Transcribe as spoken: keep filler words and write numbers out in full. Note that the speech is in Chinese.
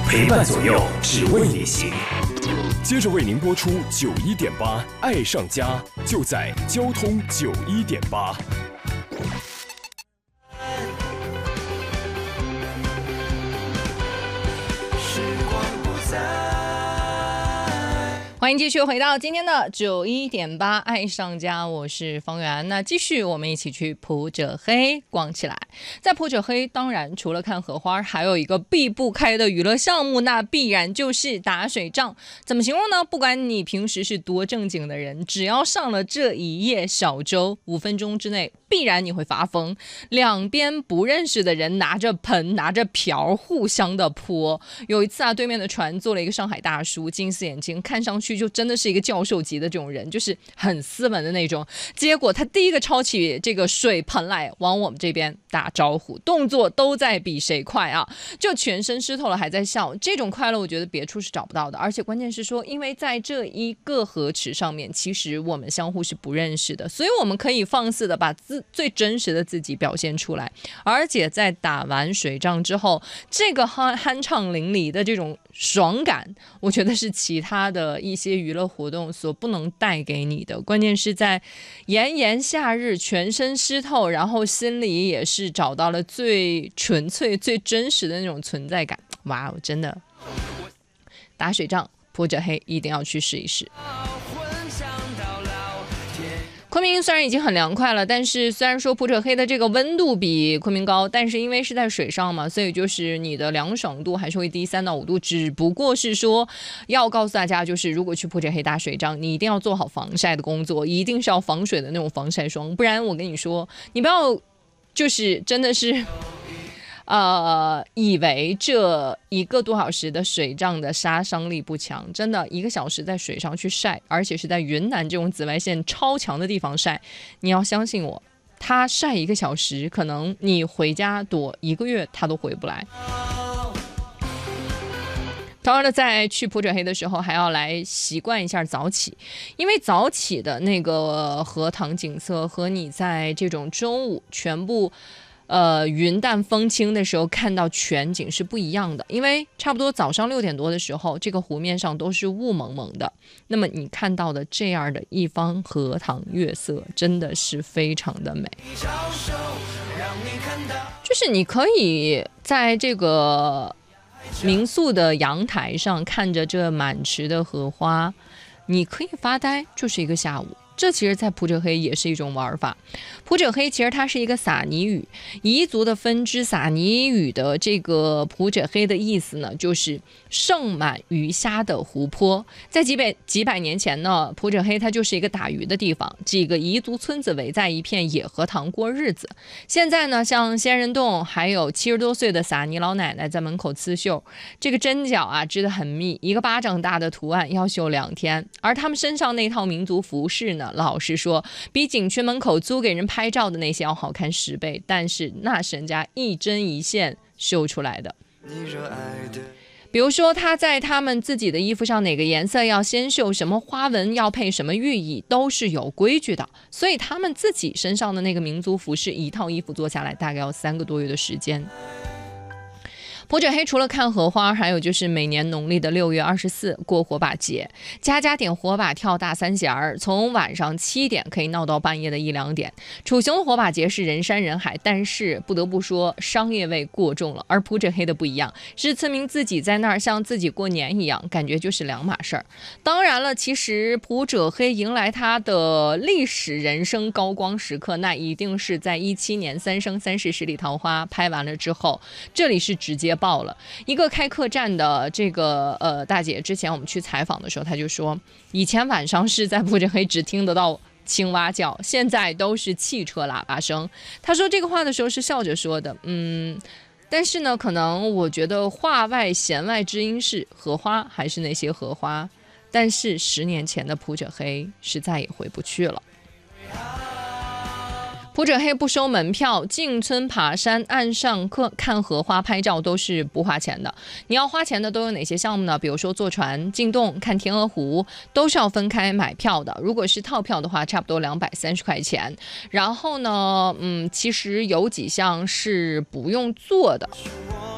陪伴左右，只为你行。 接着为您播出九一点八爱上家，就在交通九一点八。 欢迎继续回到今天的九一点八爱上家，我是方圆。那继续我们一起去普者黑逛起来。在普者黑，当然除了看荷花，还有一个避不开的娱乐项目，那必然就是打水仗。怎么形容呢？不管你平时是多正经的人，只要上了这一叶小舟，五分钟之内必然你会发疯。两边不认识的人拿着盆拿着瓢互相的泼。有一次啊，对面的船坐了一个上海大叔，金丝眼睛，看上去就真的是一个教授级的这种人，就是很斯文的那种。结果他第一个抄起这个水盆来往我们这边打招呼，动作都在比谁快啊，就全身湿透了还在笑。这种快乐我觉得别处是找不到的。而且关键是说，因为在这一个河池上面，其实我们相互是不认识的，所以我们可以放肆的把自最真实的自己表现出来。而且在打完水仗之后，这个酣酣畅淋漓的这种爽感，我觉得是其他的一些娱乐活动所不能带给你的。关键是在炎炎夏日，全身湿透，然后心里也是找到了最纯粹最真实的那种存在感。哇，真的打水仗普者黑一定要去试一试。昆明虽然已经很凉快了，但是虽然说普者黑的这个温度比昆明高，但是因为是在水上嘛，所以就是你的凉爽度还是会低三到五度。只不过是说要告诉大家，就是如果去普者黑打水仗，你一定要做好防晒的工作，一定是要防水的那种防晒霜，不然我跟你说，你不要就是真的是呃，以为这一个多小时的水仗的杀伤力不强，真的一个小时在水上去晒，而且是在云南这种紫外线超强的地方晒，你要相信我，它晒一个小时，可能你回家躲一个月它都回不来。同样的，在去普者黑的时候，还要来习惯一下早起，因为早起的那个荷塘景色和你在这种中午全部呃，云淡风轻的时候看到全景是不一样的。因为差不多早上六点多的时候，这个湖面上都是雾蒙蒙的，那么你看到的这样的一方荷塘月色真的是非常的美。就是你可以在这个民宿的阳台上看着这满池的荷花，你可以发呆，就是一个下午。这其实在普者黑也是一种玩法。普者黑其实它是一个撒尼语，彝族的分支。撒尼语的这个普者黑的意思呢，就是盛满鱼虾的湖泊。在几百几百年前呢，普者黑它就是一个打鱼的地方，几个彝族村子围在一片野荷塘过日子。现在呢，像仙人洞还有七十多岁的撒尼老奶奶在门口刺绣，这个针脚啊织得很密，一个巴掌大的图案要绣两天。而他们身上那套民族服饰呢，老实说比景区门口租给人拍照的那些要好看十倍，但是那是人家一针一线绣出来的。比如说他在他们自己的衣服上哪个颜色要先绣，什么花纹要配什么寓意，都是有规矩的。所以他们自己身上的那个民族服饰，一套衣服做下来大概要三个多月的时间。普者黑除了看荷花，还有就是每年农历的六月二十四过火把节，家家点火把跳大三弦儿，从晚上七点可以闹到半夜的一两点。楚雄的火把节是人山人海，但是不得不说商业味过重了。而普者黑的不一样，是村民自己在那儿像自己过年一样，感觉就是两码事儿。当然了，其实普者黑迎来它的历史人生高光时刻，那一定是在一七年三生三世十里桃花拍完了之后，这里是直接爆了。一个开客栈的这个呃大姐，之前我们去采访的时候，她就说，以前晚上是在普者黑只听得到青蛙叫，现在都是汽车喇叭声。她说这个话的时候是笑着说的，嗯，但是呢，可能我觉得话外弦外之音是荷花还是那些荷花，但是十年前的普者黑是再也回不去了。普者黑不收门票，进村爬山、岸上客看荷花、拍照都是不花钱的。你要花钱的都有哪些项目呢？比如说坐船进洞、看天鹅湖，都是要分开买票的。如果是套票的话，差不多两百三十块钱。然后呢，嗯，其实有几项是不用做的。